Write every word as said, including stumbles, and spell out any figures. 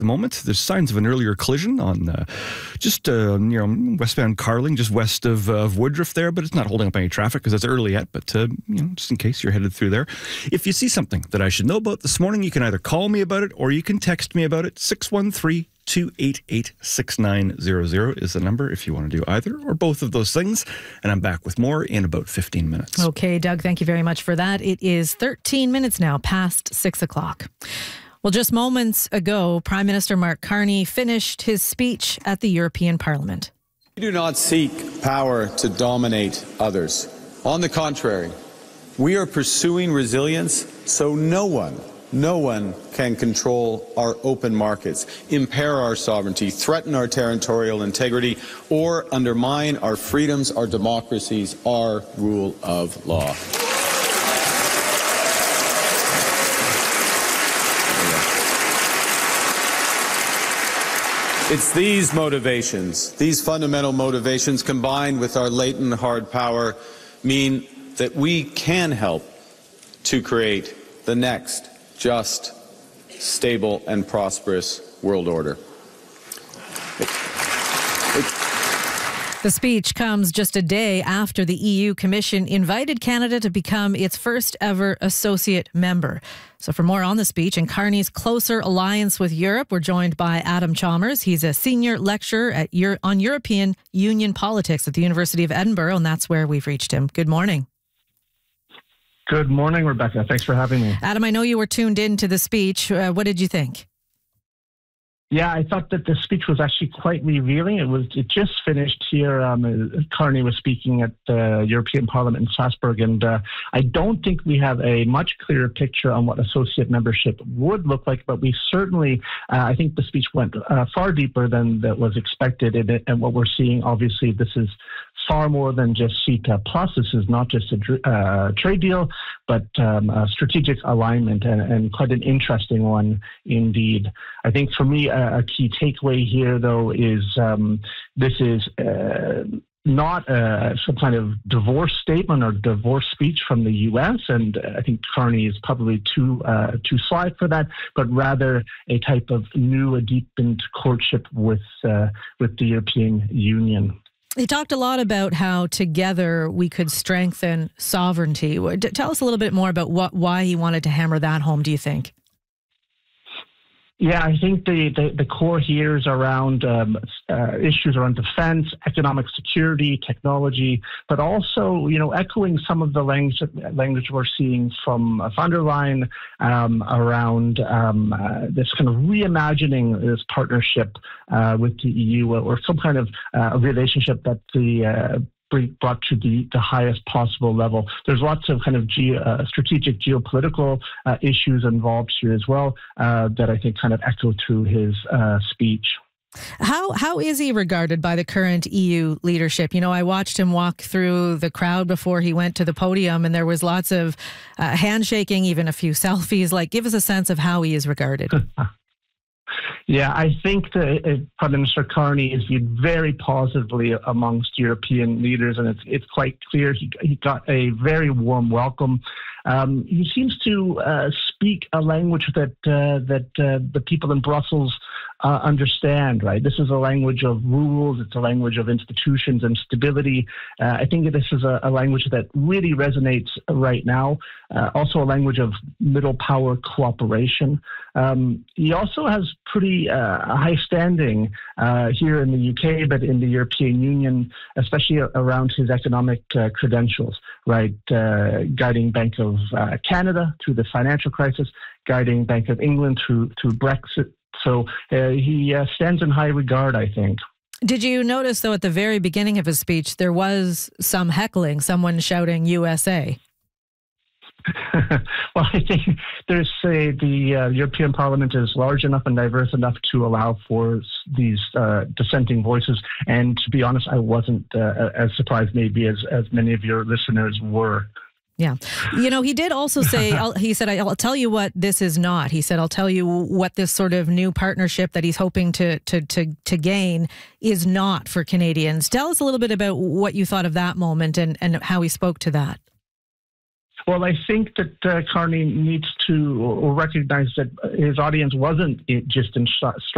the moment. There's signs of an earlier collision on uh, just uh, you know westbound Carling, just west of, uh, of Woodruff there, but it's not holding up any traffic because it's early yet. But uh, you know, just in case you're headed through there, if you see something that I should know about this morning, you can either call me about it or you can text me about it. six one three, two eight eight, six nine zero zero is the number if you want to do either or both of those things. And I'm back with more in about fifteen minutes. Okay, Doug, thank you very much for that. It is thirteen minutes now past six o'clock. Well, just moments ago, Prime Minister Mark Carney finished his speech at the European Parliament. We do not seek power to dominate others. On the contrary, we are pursuing resilience so no one No one can control our open markets, impair our sovereignty, threaten our territorial integrity, or undermine our freedoms, our democracies, our rule of law. It's these motivations, these fundamental motivations, combined with our latent hard power, mean that we can help to create the next just, stable, and prosperous world order. It, it, The speech comes just a day after the E U Commission invited Canada to become its first ever associate member. So for more on the speech and Carney's closer alliance with Europe, we're joined by Adam Chalmers. He's a senior lecturer at Euro- on European Union politics at the University of Edinburgh, and that's where we've reached him. Good morning. Good morning, Rebecca. Thanks for having me. Adam, I know you were tuned in to the speech. Uh, what did you think? Yeah, I thought that the speech was actually quite revealing. It was it just finished here. Um, Carney was speaking at the European Parliament in Strasbourg, and uh, I don't think we have a much clearer picture on what associate membership would look like, but we certainly, uh, I think the speech went uh, far deeper than that was expected, and, and what we're seeing, obviously, this is far more than just CETA Plus. This is not just a uh, trade deal, but um, a strategic alignment, and, and quite an interesting one indeed. I think for me, a, a key takeaway here, though, is um, this is uh, not uh, some kind of divorce statement or divorce speech from the U S, and I think Carney is probably too uh, too sly for that, but rather a type of new, a deepened courtship with uh, with the European Union. He talked a lot about how together we could strengthen sovereignty. Tell us a little bit more about what why he wanted to hammer that home, do you think? Yeah, I think the, the, the core here is around um, uh, issues around defense, economic security, technology, but also, you know, echoing some of the language, language we're seeing from von der Leyen um, around um, uh, this kind of reimagining this partnership uh, with the E U, or some kind of uh, relationship that the uh, brought to the, the highest possible level. There's lots of kind of ge- uh, strategic geopolitical uh, issues involved here as well uh, that I think kind of echo through his uh, speech. How how is he regarded by the current E U leadership? You know, I watched him walk through the crowd before he went to the podium, and there was lots of uh, handshaking, even a few selfies. Like, give us a sense of how he is regarded. Yeah, I think that uh, Prime Minister Carney is viewed very positively amongst European leaders, and it's it's quite clear he he got a very warm welcome. Um, he seems to uh, speak a language that uh, that uh, the people in Brussels uh, understand. Right, this is a language of rules. It's a language of institutions and stability. Uh, I think that this is a, a language that really resonates right now. Uh, also, a language of middle power cooperation. Um, he also has pretty uh, high standing uh, here in the U K, but in the European Union, especially around his economic uh, credentials, right? Uh, guiding Bank of uh, Canada through the financial crisis, guiding Bank of England through through Brexit. So uh, he uh, stands in high regard, I think. Did you notice, though, at the very beginning of his speech, there was some heckling, someone shouting U S A? Well, I think there's a, the uh, European Parliament is large enough and diverse enough to allow for these uh, dissenting voices. And to be honest, I wasn't uh, as surprised maybe as, as many of your listeners were. Yeah. You know, he did also say, I'll, he said, I'll tell you what this is not. He said, I'll tell you what this sort of new partnership that he's hoping to to to, to gain is not for Canadians. Tell us a little bit about what you thought of that moment and, and how he spoke to that. Well, I think that uh, Carney needs to recognize that his audience wasn't just in